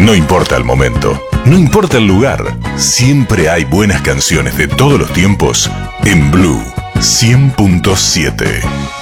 No importa el momento, no importa el lugar, siempre hay buenas canciones de todos los tiempos en Blue 100.7.